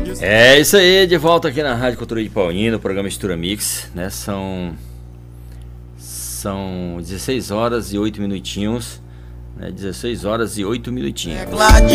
É isso aí, de volta aqui na Rádio Cultura de Paulínia, no programa Mistura Mix, né? São 16 horas e 8 minutinhos, né? 16 horas e 8 minutinhos.